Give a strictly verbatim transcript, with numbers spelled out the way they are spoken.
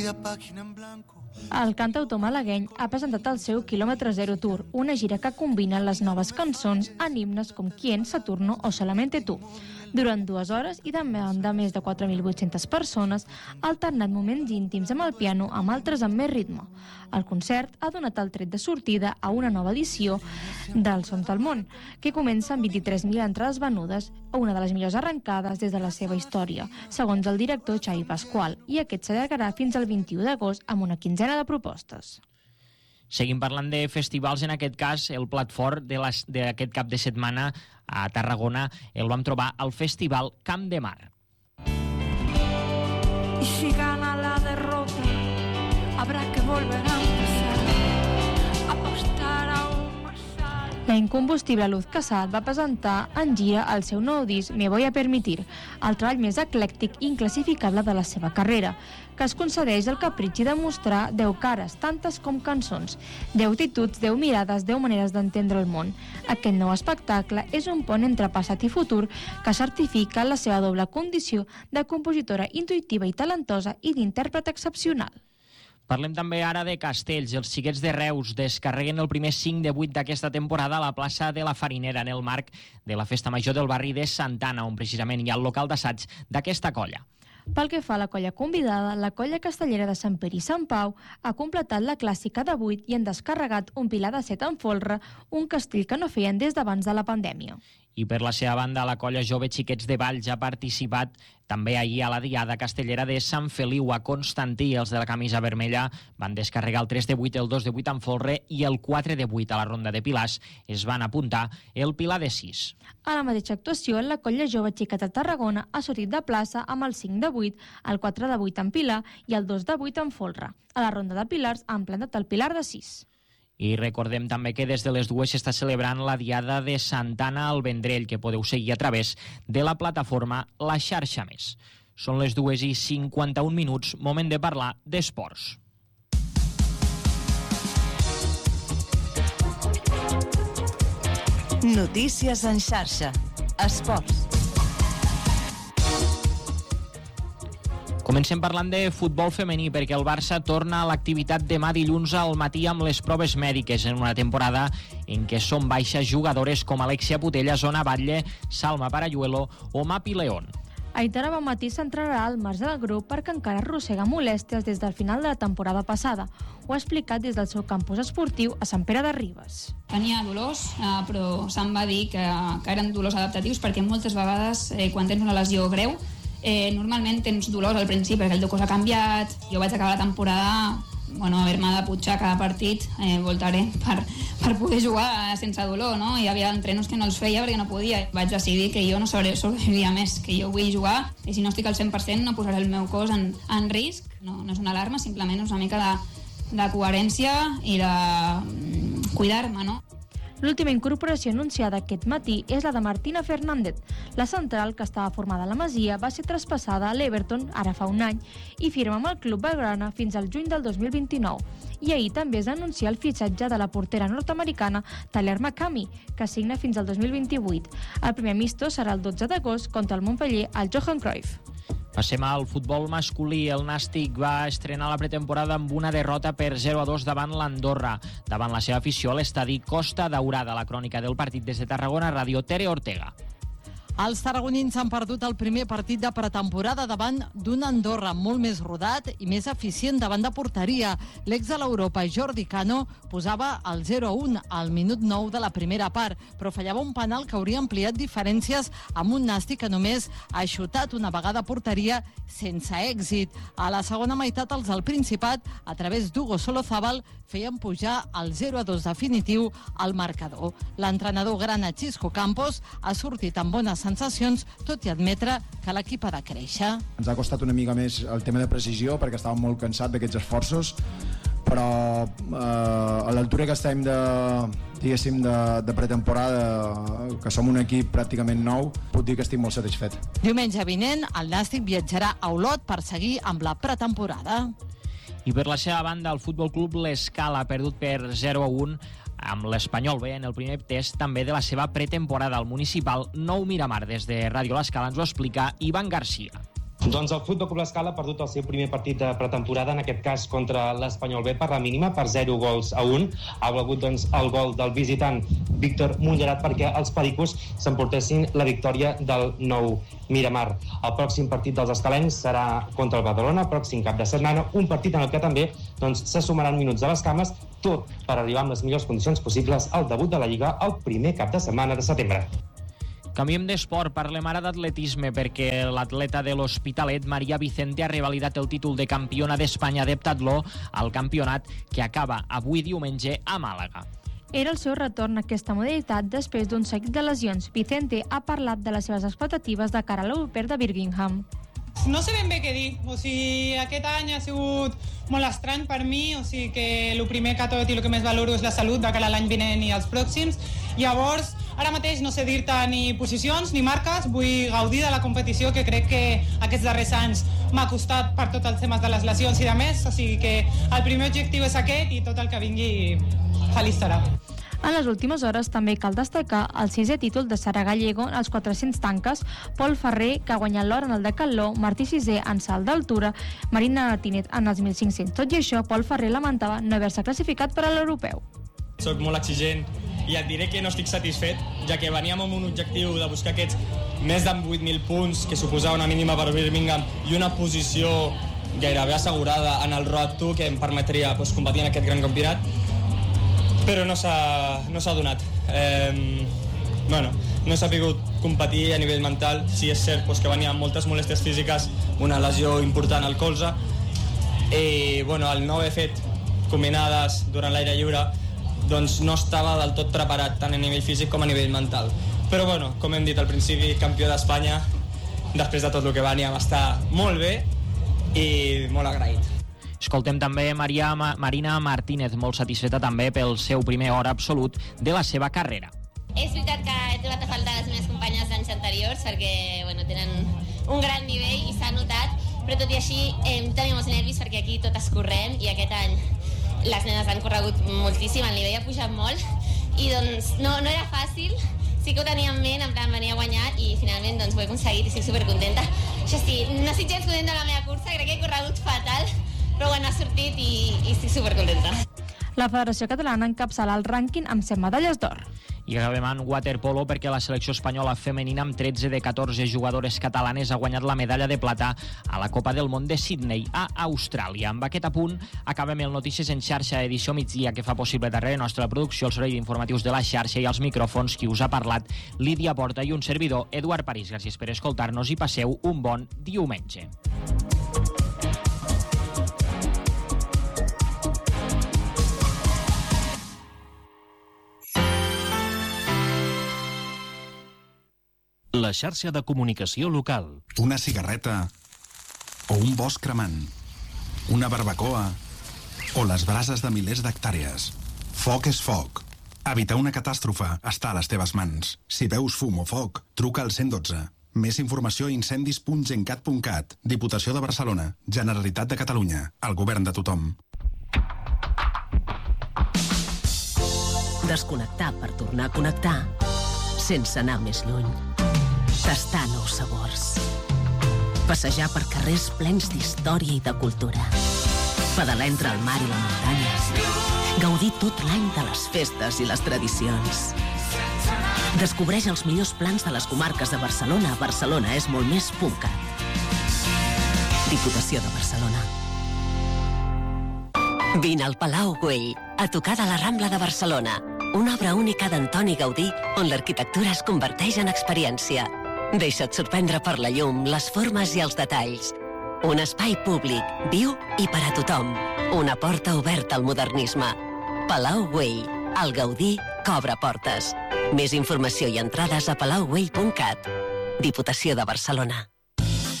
El cantautor malagueny ha presentat el seu Kilómetro Zero Tour, una gira que combina les noves cançons en himnes com Quién, Saturno o Solamente Tú. Durant dues hores i davant de més de quatre mil vuit-centes persones, ha alternat moments íntims amb el piano amb altres amb més ritme. El concert ha donat el tret de sortida a una nova edició del Sons del Món, que comença amb vint-i-tres mil entrades venudes, una de les millors arrencades des de la seva història, segons el director Xavi Pasqual, i aquest s'allargarà fins al vint-i-u d'agost amb una quinzena de propostes. Seguim parlant de festivals, en aquest cas el plat fort d'aquest cap de setmana a Tarragona el vam trobar al Festival Camp de Mar. Y si gana la derrota, habrá que volver a empezar, apostar a un más alto. La incombustible Luz Casal va presentar en gira el seu nou disc Me voy a permitir, el treball més eclèctic i inclassificable de la seva carrera, que es concedeix el capritxi de mostrar deu cares, tantes com cançons, deu actituds, deu mirades, deu maneres d'entendre el món. Aquest nou espectacle és un pont entre passat i futur que certifica la seva doble condició de compositora intuïtiva i talentosa i d'intèrpret excepcional. Parlem també ara de castells. Els Xiquets de Reus descarreguen el primer cinc de vuit d'aquesta temporada a la plaça de la Farinera, en el marc de la Festa Major del barri de Santana, on precisament hi ha el local d'assaig d'aquesta colla. Pel que fa a la colla convidada, la colla castellera de Sant Pere i Sant Pau ha completat la clàssica de vuit i han descarregat un pilar de set en folre, un castell que no feien des d'abans de la pandèmia. I per la seva banda, la colla jove Xiquets de Valls ha participat també ahir a la Diada Castellera de Sant Feliu a Constantí. Els de la camisa vermella van descarregar el tres de vuit, el dos de vuit en folre i el quatre de vuit a la ronda de pilars. Es van apuntar el pilar de sis. A la mateixa actuació, la colla jove Xiquet de Tarragona ha sortit de plaça amb el cinc de vuit, el quatre de vuit en pilar i el dos de vuit en folre. A la ronda de pilars han plantat el pilar de sis. I recordem també que des de les dues s'està celebrant la Diada de Santana al Vendrell, que podeu seguir a través de la plataforma La Xarxa Més. Són les dues i cinquanta-un minuts, moment de parlar d'esports. Notícies en xarxa. Esports. Comencem parlant de futbol femení, perquè el Barça torna a l'activitat demà dilluns al matí amb les proves mèdiques en una temporada en què són baixes jugadores com Alexia Putella, Zona Batlle, Salma Parayuelo o Mapi León. Aitana Bonmatí s'entrarà al marge del grup perquè encara arrossega molèsties des del final de la temporada passada. Ho ha explicat des del seu campus esportiu a Sant Pere de Ribes. Tenia dolors, eh, però se'm va dir que, que eren dolors adaptatius perquè moltes vegades eh, quan tens una lesió greu Eh, normalment tens dolors al principi perquè el teu cos ha canviat. Jo vaig acabar la temporada bueno, haver-me de putxar cada partit eh, voltaré per, per poder jugar sense dolor, no? Hi havia entrenos que no els feia perquè no podia. Vaig decidir que jo no sobreviviria més, que jo vull jugar i si no estic al cent per cent no posaré el meu cos en, en risc. No, no és una alarma, simplement és una mica de, de coherència i de mm, cuidar-me, no? L'última incorporació anunciada aquest matí és la de Martina Fernández. La central, que estava formada a la Masia, va ser traspassada a l'Everton ara fa un any i firma amb el club belgrana fins al juny del dos mil vint-i-nou. I ahir també es va anunciar el fitxatge de la portera nord-americana Tyler McCamey, que signa fins al dos mil vint-i-vuit. El primer amistós serà el dotze d'agost contra el Montpellier al Johan Cruyff. Passem al futbol masculí. El Nàstic va estrenar la pretemporada amb una derrota per zero a dos davant l'Andorra. Davant la seva afició a l'estadi Costa Daurada. La crònica del partit des de Tarragona, Ràdio Tere Ortega. Els tarragonins han perdut el primer partit de pretemporada davant d'un Andorra molt més rodat i més eficient davant de porteria. L'ex de l'Europa, Jordi Cano, posava el zero a un al minut nou de la primera part, però fallava un penal que hauria ampliat diferències amb un Nàstic que només ha xutat una vegada a porteria sense èxit. A la segona meitat, els del Principat, a través d'Hugo Solozábal, feien pujar el zero a dos definitiu al marcador. L'entrenador grana Xisco Campos ha sortit amb bones sensacions, tot i admetre que l'equip ha de créixer. Ens ha costat una mica més el tema de precisió perquè estàvem molt cansats d'aquests esforços, però eh, a l'altura que estem de, diguéssim, de, de pretemporada, que som un equip pràcticament nou, puc dir que estic molt satisfet. Diumenge vinent, el Nàstic viatjarà a Olot per seguir amb la pretemporada. I per la seva banda, el Futbol Club l'Escala ha perdut per zero a un amb l'Espanyol B en el primer test també de la seva pretemporada al municipal Nou Miramar. Des de Ràdio L'Escala ens ho explica Ivan Garcia. Doncs el Futbol Club L'Escala ha perdut el seu primer partit de pretemporada, en aquest cas contra l'Espanyol B, per la mínima, per zero gols a un. Ha valgut doncs, el gol del visitant Víctor Mullerat perquè els pericos s'emportessin la victòria del nou Miramar. El pròxim partit dels escalencs serà contra el Badalona, el pròxim cap de setmana, un partit en el que també doncs, se sumaran minuts de les cames, tot per arribar amb les millors condicions possibles al debut de la Lliga el primer cap de setmana de setembre. Canviem d'esport, parlem ara d'atletisme perquè l'atleta de l'Hospitalet, Maria Vicente, ha revalidat el títol de campiona d'Espanya d'heptatló al campionat que acaba avui diumenge a Màlaga. Era el seu retorn a aquesta modalitat després d'un seguit de lesions. Vicente ha parlat de les seves expectatives de cara a l'Europeu de Birmingham. No sé ben bé què dir, o sigui, aquest any ha sigut molt estrany per mi, o sigui que el primer que tot i el que més valoro és la salut de cara a l'any vinent i els pròxims. Llavors, ara mateix no sé dir-te ni posicions ni marques, vull gaudir de la competició, que crec que aquests darrers anys m'ha costat per tots els temes de les lesions i de més, o sigui que el primer objectiu és aquest i tot el que vingui feliç serà. En les últimes hores també cal destacar el sisè títol de Sara Gallego als quatre-cents tanques, Pol Ferrer, que ha guanyat l'or en el decatló, Martí Sisè en salt d'altura, Marina Martínez en els mil cinc-cents. Tot i això, Pol Ferrer lamentava no haver-se classificat per a l'europeu. Soc molt exigent i et diré que no estic satisfet, ja que veníem amb un objectiu de buscar aquests més de vuit mil punts, que suposava una mínima per Birmingham, i una posició gairebé assegurada en el Road to, que em permetria pues, competir en aquest gran campionat. Però no s'ha no s'ha donat. Eh, bueno, no s'ha pogut competir a nivell mental. Sí, és cert pues, que venia amb moltes molèsties físiques, una lesió important al colze, i bueno, el no haver fet combinades durant l'aire lliure doncs no estava del tot preparat tant a nivell físic com a nivell mental. Però bueno, com hem dit al principi, campió d'Espanya, després de tot el que venia, va estar molt bé i molt agraït. Escoltem també Maria Ma- Marina Martínez, molt satisfeta també pel seu primer hora absolut de la seva carrera. És veritat que he trobat a faltar les meves companyes d'anys anteriors perquè bueno, tenen un gran nivell i s'ha notat, però tot i així eh, tenia molts nervis perquè aquí tot és corrent i aquest any les nenes han corregut moltíssim, el nivell ha pujat molt i doncs no, no era fàcil, sí que ho tenia en ment, en plan venia a guanyar i finalment doncs ho he aconseguit i estic supercontenta. Això sí, no estic gens contenta de la meva cursa, crec que he corregut fatal, però bueno, ha sortit i, i estic supercontenta. La Federació Catalana encapçala el rànquing amb set medalles d'or. I acabem en waterpolo perquè la selecció espanyola femenina amb tretze de catorze jugadores catalanes ha guanyat la medalla de plata a la Copa del Món de Sydney a Austràlia. Amb aquest apunt acabem el Notícies en xarxa edició migdia que fa possible darrere nostra producció el servei d'informatius de la xarxa i els micròfons qui us ha parlat Lídia Porta i un servidor Eduard París. Gràcies per escoltar-nos i passeu un bon diumenge. La xarxa de comunicació local. Una cigarreta o un bosc cremant, una barbacoa o les brases de milers d'hectàrees. Foc és foc. Evitar una catàstrofe està a les teves mans. Si veus fum o foc, truca al cent dotze. Més informació a incendis punt gencat punt cat. Diputació de Barcelona. Generalitat de Catalunya. El govern de tothom. Desconnectar per tornar a connectar sense anar més lluny. Tastar nous sabors. Passejar per carrers plens d'història i de cultura. Pedalar entre el mar i la muntanya. Gaudir tot l'any de les festes i les tradicions. Descobreix els millors plans de les comarques de Barcelona. Barcelona és molt més .cat. Diputació de Barcelona. Vine al Palau Güell, a tocar de la Rambla de Barcelona. Una obra única d'Antoni Gaudí on l'arquitectura es converteix en experiència. Deixa't sorprendre per la llum, les formes i els detalls. Un espai públic, viu i per a tothom. Una porta oberta al modernisme. Palau Güell, el Gaudí que obre portes. Més informació i entrades a palau güell punt cat. Diputació de Barcelona.